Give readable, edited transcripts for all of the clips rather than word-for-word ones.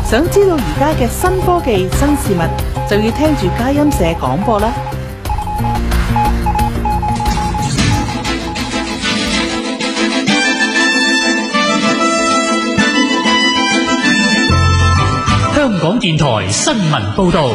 想知道而家嘅新科技、新事物，就要聽住佳音社廣播啦。 香港電台新聞報道。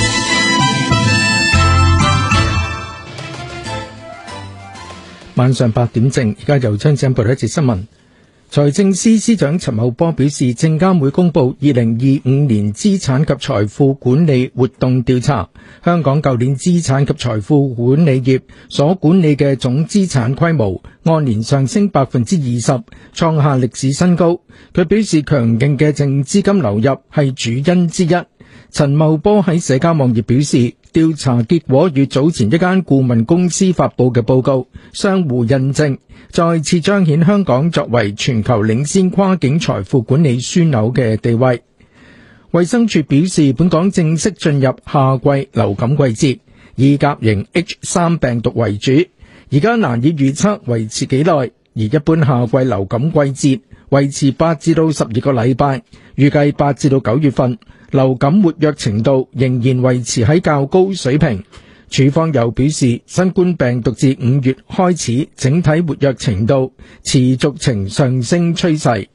晚上8點正，而家由張子恩報道一節新聞。財政司司長陳茂波表示，證監會公布2025年資產及財富管理活動調查，香港舊年資產及財富管理業所管理嘅總資產規模按年上升20%，創下歷史新高。佢表示，強勁嘅淨資金流入係主因之一。陳茂波喺社交網頁表示，調查結果與早前一間顧問公司發佈嘅報告相互印證，再次彰顯香港作為全球領先跨境財富管理樞紐嘅地位。衛生署表示，本港正式進入夏季流感季節，以甲型 H3 病毒為主，而家難以預測維持幾耐，而一般夏季流感季節維持8至到12個禮拜，預計8至到9月份流感活躍程度仍然維持喺較高水平。署方又表示，新冠病毒自5月開始整體活躍程度持續呈上升趨勢。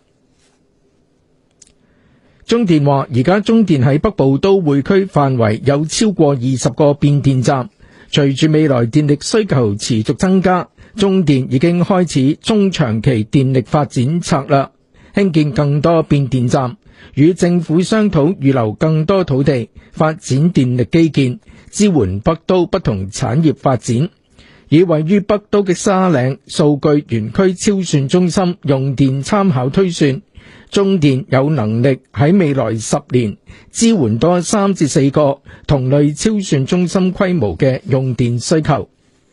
中電話，而家中電喺北部都會區範圍有超過20個變電站，隨住未來電力需求持續增加，中電已經開始中長期電力發展策略，興建更多變電站，與政府商討預留更多土地發展電力基建，支援北都不同產業發展。以位於北都嘅沙嶺數據園區超算中心用電參考推算，中電有能力喺未來10年支援多3至4個同類超算中心規模嘅用電需求。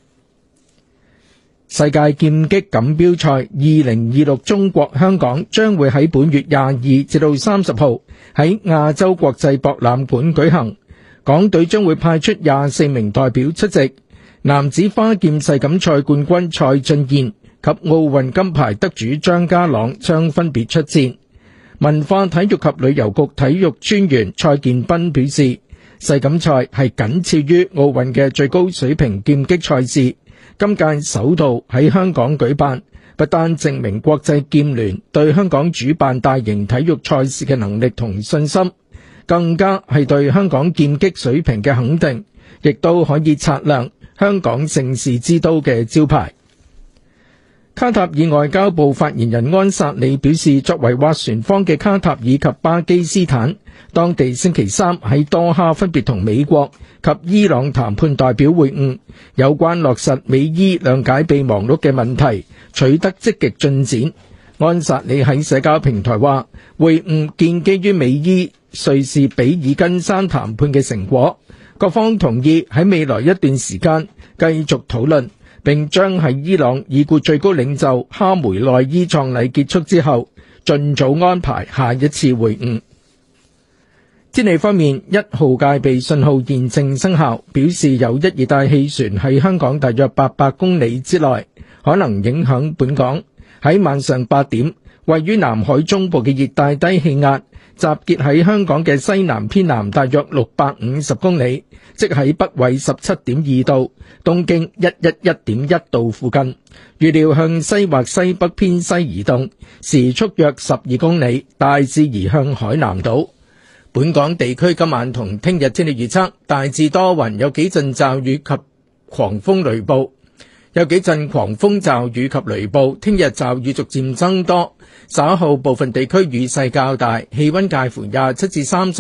世界劍擊錦標賽2026中國香港將會喺本月22至到30號喺亞洲國際博覽館舉行，港隊將會派出24名代表出席。男子花劍世錦賽冠軍蔡俊彥及奧運金牌得主張家朗將分別出戰。文化體育及旅遊局體育專員蔡建斌表示，世錦賽係僅次於奧運嘅最高水平劍擊賽事，今屆首度喺香港舉辦，不單證明國際劍聯對香港主辦大型體育賽事嘅能力同信心，更加係對香港劍擊水平嘅肯定，亦都可以擦亮香港盛事之都嘅招牌。卡塔爾外交部發言人安薩里表示，作為斡旋方嘅卡塔爾及巴基斯坦，當地星期三喺多哈分別同美國及伊朗談判代表會晤，有關落實美伊諒解備忘錄嘅問題取得積極進展。安薩里喺社交平台話，會晤建基於美伊瑞士比爾根山談判嘅成果，各方同意喺未來一段時間繼續討論，並將喺伊朗已故最高領袖哈梅內伊葬禮結束之後，盡早安排下一次會晤。天氣方面，1號戒備信號現正生效，表示有一熱帶氣旋喺香港大約800公里之內，可能影響本港。喺晚上8點，位於南海中部嘅熱帶低氣壓集結喺香港嘅西南偏南大約650公里，即喺北緯17.2度、東經111.1度附近。預料向西或西北偏西移動，時速約12公里，大致移向海南島。本港地區今晚同聽日天氣預測，大致多雲，有幾陣驟雨及狂風雷暴。聽日驟雨逐漸增多，稍後部分地區雨勢較大，氣溫介乎27至30